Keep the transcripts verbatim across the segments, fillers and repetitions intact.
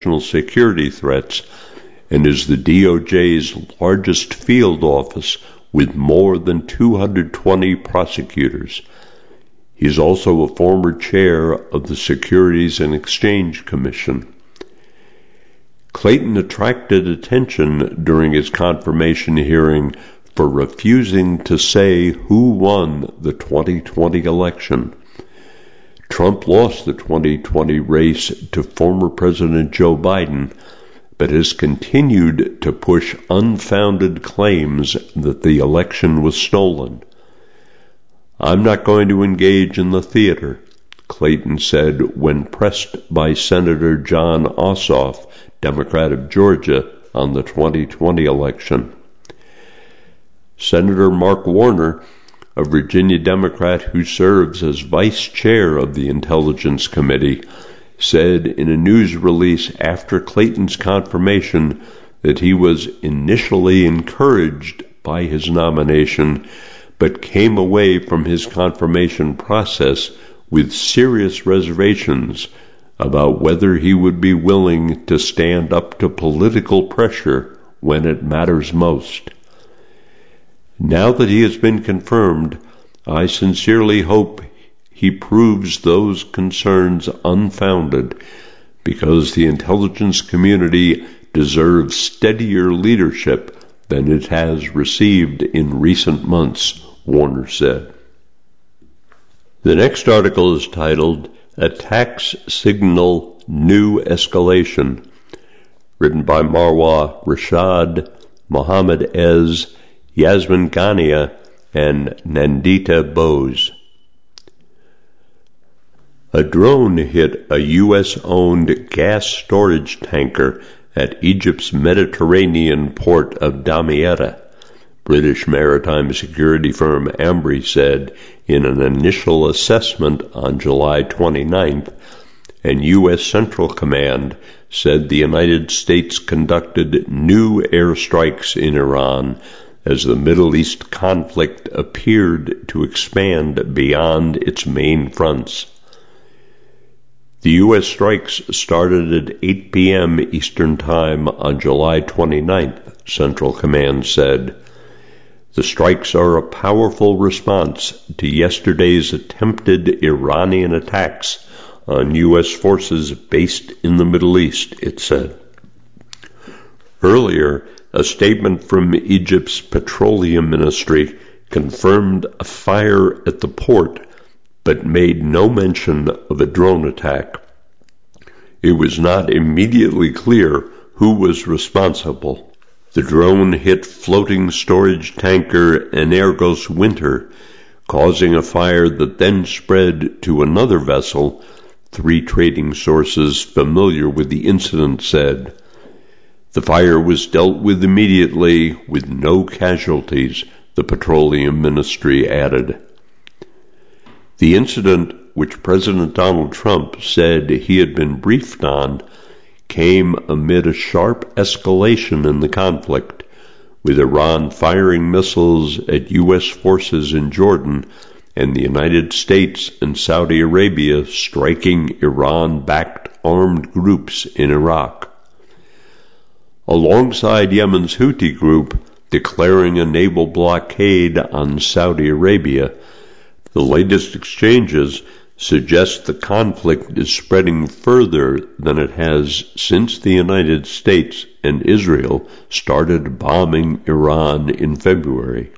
national security threats and is the D O J's largest field office with more than two hundred twenty prosecutors. He is also a former chair of the Securities and Exchange Commission. Clayton attracted attention during his confirmation hearing for refusing to say who won the twenty twenty election. Trump lost the twenty twenty race to former President Joe Biden, but has continued to push unfounded claims that the election was stolen. "I'm not going to engage in the theater," Clayton said when pressed by Senator John Ossoff, Democrat of Georgia, on the twenty twenty election. Senator Mark Warner, a Virginia Democrat who serves as vice chair of the Intelligence Committee, said in a news release after Clayton's confirmation that he was initially encouraged by his nomination, but came away from his confirmation process with serious reservations about whether he would be willing to stand up to political pressure when it matters most. "Now that he has been confirmed, I sincerely hope he proves those concerns unfounded, because the intelligence community deserves steadier leadership than it has received in recent months," Warner said. The next article is titled, "Attacks Signal New Escalation," written by Marwa Rashad, Mohammed Ez, Yasmin Ghania, and Nandita Bose. A drone hit a U S-owned gas storage tanker at Egypt's Mediterranean port of Damietta, British maritime security firm Ambry said in an initial assessment on July twenty-ninth, and U S Central Command said the United States conducted new airstrikes in Iran as the Middle East conflict appeared to expand beyond its main fronts. The U S strikes started at eight p.m. Eastern Time on July twenty-ninth, Central Command said. The strikes are a powerful response to yesterday's attempted Iranian attacks on U S forces based in the Middle East, it said. Earlier, a statement from Egypt's petroleum ministry confirmed a fire at the port, but made no mention of a drone attack. It was not immediately clear who was responsible. The drone hit floating storage tanker Energos Winter, causing a fire that then spread to another vessel, three trading sources familiar with the incident said. The fire was dealt with immediately with no casualties, the petroleum ministry added. The incident, which President Donald Trump said he had been briefed on, came amid a sharp escalation in the conflict, with Iran firing missiles at U S forces in Jordan and the United States and Saudi Arabia striking Iran-backed armed groups in Iraq. Alongside Yemen's Houthi group declaring a naval blockade on Saudi Arabia, the latest exchanges suggest the conflict is spreading further than it has since the United States and Israel started bombing Iran in February.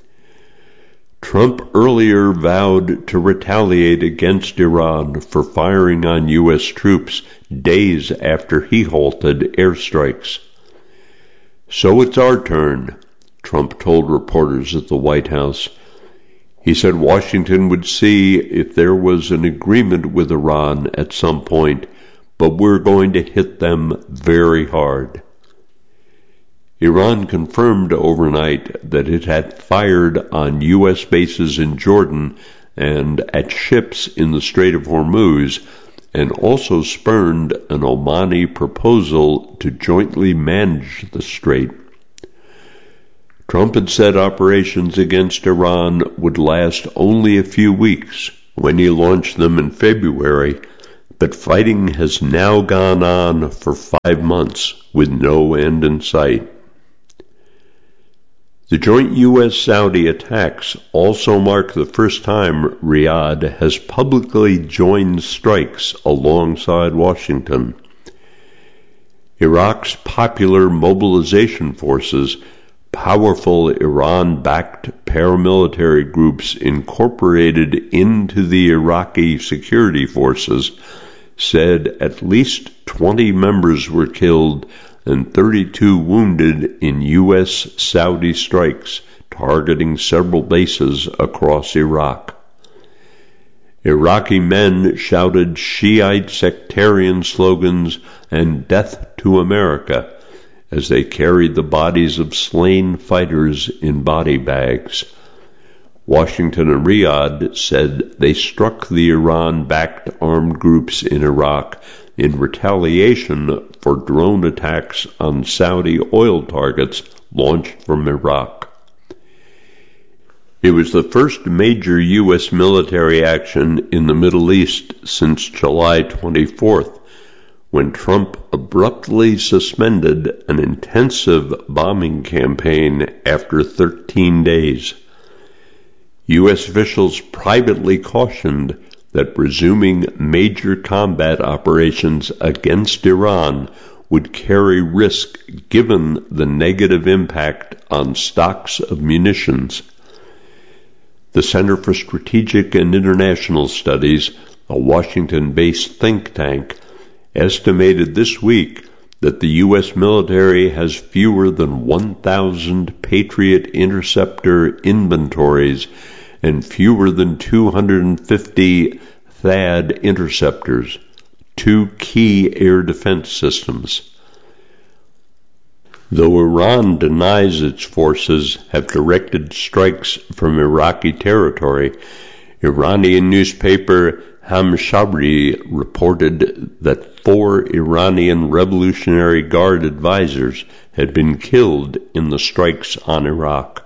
Trump earlier vowed to retaliate against Iran for firing on U S troops days after he halted airstrikes. "So it's our turn," Trump told reporters at the White House. He said Washington would see if there was an agreement with Iran at some point, but we're going to hit them very hard. Iran confirmed overnight that it had fired on U S bases in Jordan and at ships in the Strait of Hormuz, and also spurned an Omani proposal to jointly manage the strait. Trump had said operations against Iran would last only a few weeks when he launched them in February, but fighting has now gone on for five months with no end in sight. The joint U S Saudi attacks also mark the first time Riyadh has publicly joined strikes alongside Washington. Iraq's Popular Mobilization Forces, powerful Iran-backed paramilitary groups incorporated into the Iraqi security forces, said at least twenty members were killed and thirty-two wounded in U S Saudi strikes targeting several bases across Iraq. Iraqi men shouted Shiite sectarian slogans and "Death to America" as they carried the bodies of slain fighters in body bags. Washington and Riyadh said they struck the Iran-backed armed groups in Iraq in retaliation for drone attacks on Saudi oil targets launched from Iraq. It was the first major U S military action in the Middle East since July twenty-fourth, when Trump abruptly suspended an intensive bombing campaign after thirteen days. U S officials privately cautioned that resuming major combat operations against Iran would carry risk given the negative impact on stocks of munitions. The Center for Strategic and International Studies, a Washington-based think tank, estimated this week that the U S military has fewer than one thousand Patriot interceptor inventories and fewer than two hundred fifty THAAD interceptors, two key air defense systems. Though Iran denies its forces have directed strikes from Iraqi territory, Iranian newspaper Hamshahri reported that four Iranian Revolutionary Guard advisors had been killed in the strikes on Iraq.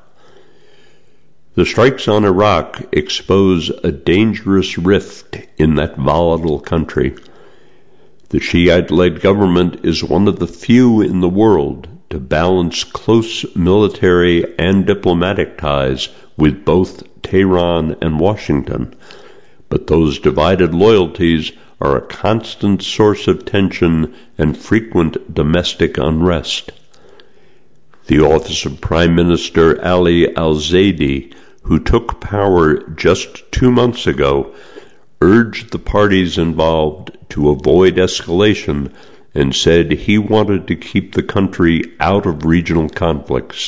The strikes on Iraq expose a dangerous rift in that volatile country. The Shiite-led government is one of the few in the world to balance close military and diplomatic ties with both Tehran and Washington, but those divided loyalties are a constant source of tension and frequent domestic unrest. The office of Prime Minister Ali al-Zaidi, who took power just two months ago, urged the parties involved to avoid escalation and said he wanted to keep the country out of regional conflicts.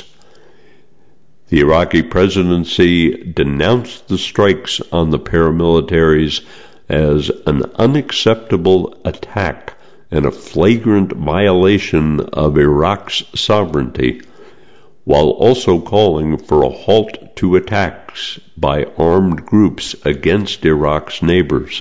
The Iraqi presidency denounced the strikes on the paramilitaries as an unacceptable attack and a flagrant violation of Iraq's sovereignty, while also calling for a halt to attacks by armed groups against Iraq's neighbors.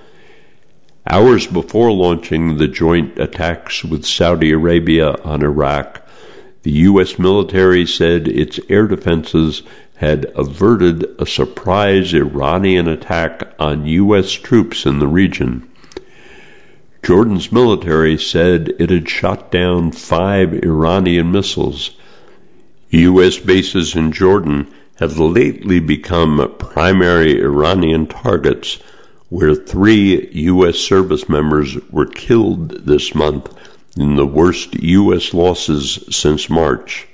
Hours before launching the joint attacks with Saudi Arabia on Iraq, the U S military said its air defenses had averted a surprise Iranian attack on U S troops in the region. Jordan's military said it had shot down five Iranian missiles. U S bases in Jordan have lately become primary Iranian targets, where three U S service members were killed this month in the worst U S losses since March.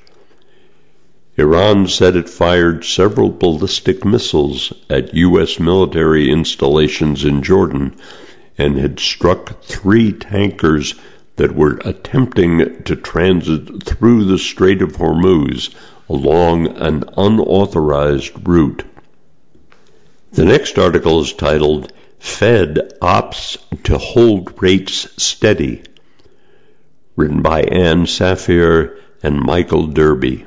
Iran said it fired several ballistic missiles at U S military installations in Jordan and had struck three tankers that were attempting to transit through the Strait of Hormuz along an unauthorized route. The next article is titled, "Fed Opts to Hold Rates Steady," written by Ann Safir and Michael Derby.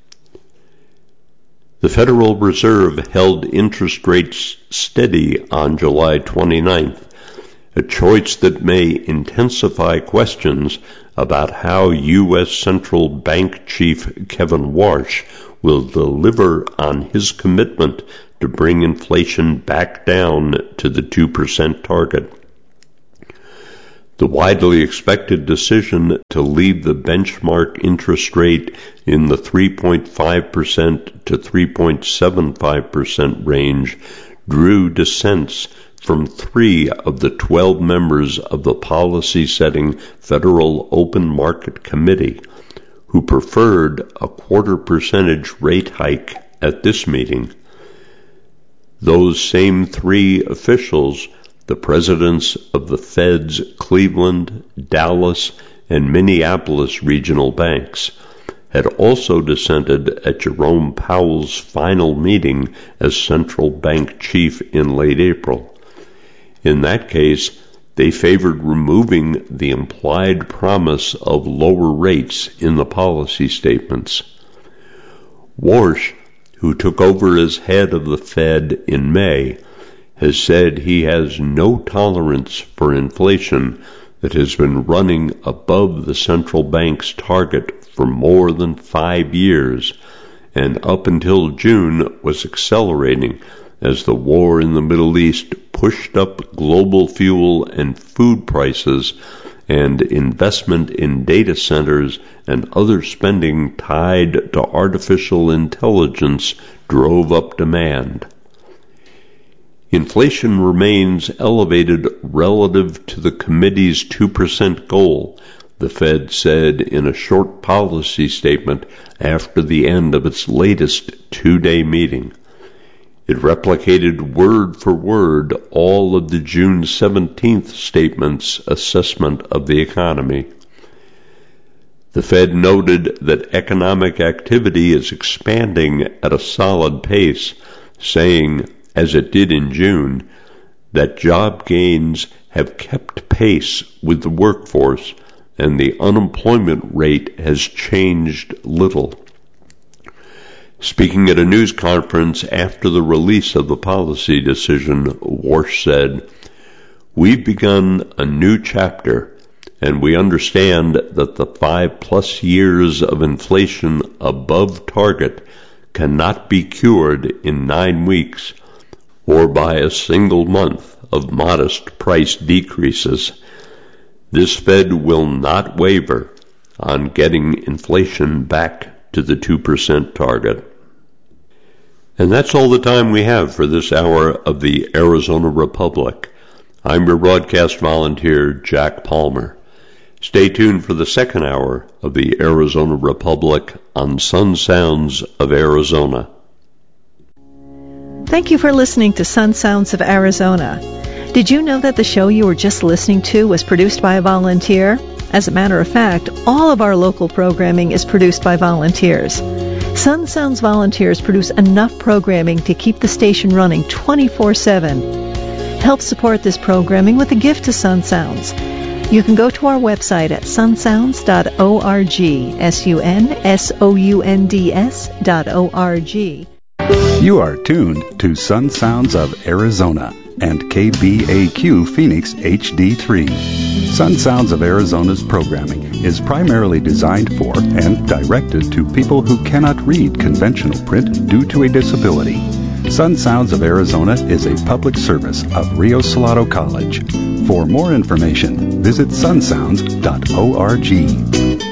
The Federal Reserve held interest rates steady on July twenty-ninth, a choice that may intensify questions about how U S Central Bank Chief Kevin Warsh will deliver on his commitment to bring inflation back down to the two percent target. The widely expected decision to leave the benchmark interest rate in the three point five percent to three point seven five percent range drew dissents from three of the twelve members of the policy-setting Federal Open Market Committee, who preferred a quarter percentage rate hike at this meeting. Those same three officials, the presidents of the Fed's Cleveland, Dallas, and Minneapolis regional banks, had also dissented at Jerome Powell's final meeting as central bank chief in late April. In that case, they favored removing the implied promise of lower rates in the policy statements. Warsh, who took over as head of the Fed in May, has said he has no tolerance for inflation that has been running above the central bank's target for more than five years, and up until June was accelerating as the war in the Middle East pushed up global fuel and food prices, and investment in data centers and other spending tied to artificial intelligence drove up demand. Inflation remains elevated relative to the committee's two percent goal, the Fed said in a short policy statement after the end of its latest two-day meeting. It replicated word for word all of the June seventeenth statement's assessment of the economy. The Fed noted that economic activity is expanding at a solid pace, saying, as it did in June, that job gains have kept pace with the workforce and the unemployment rate has changed little. Speaking at a news conference after the release of the policy decision, Warsh said, "We've begun a new chapter, and we understand that the five-plus years of inflation above target cannot be cured in nine weeks or by a single month of modest price decreases. This Fed will not waver on getting inflation back to the two percent target." And that's all the time we have for this hour of the Arizona Republic. I'm your broadcast volunteer, Jack Palmer. Stay tuned for the second hour of the Arizona Republic on Sun Sounds of Arizona. Thank you for listening to Sun Sounds of Arizona. Did you know that the show you were just listening to was produced by a volunteer? As a matter of fact, all of our local programming is produced by volunteers. Sun Sounds volunteers produce enough programming to keep the station running twenty-four seven. Help support this programming with a gift to Sun Sounds. You can go to our website at sun sounds dot org, S U N S O U N D S dot O R G. You are tuned to Sun Sounds of Arizona and K B A Q Phoenix H D three. Sun Sounds of Arizona's programming is primarily designed for and directed to people who cannot read conventional print due to a disability. Sun Sounds of Arizona is a public service of Rio Salado College. For more information, visit sun sounds dot org.